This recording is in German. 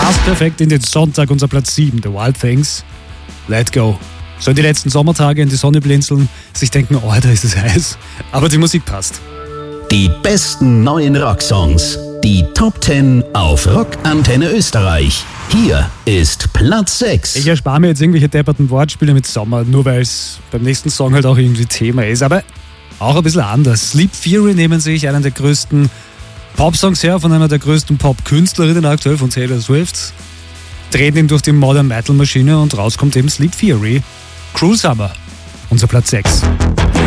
Passt perfekt in den Sonntag, unser Platz 7, The Wild Things. Let Go. So in die letzten Sommertage in die Sonne blinzeln, sich denken, oh, da ist es heiß. Aber die Musik passt. Die besten neuen Rocksongs. Die Top 10 auf Rockantenne Österreich. Hier ist Platz 6. Ich erspare mir jetzt irgendwelche depperten Wortspiele mit Sommer, nur weil es beim nächsten Song halt auch irgendwie Thema ist. Aber auch ein bisschen anders. Sleep Theory nehmen sich einen der größten Pop-Songs her, von einer der größten Pop-Künstlerinnen aktuell, von Taylor Swift. Drehen ihn durch die Modern Metal Maschine und raus kommt eben Sleep Theory. Cruel Summer, unser Platz 6.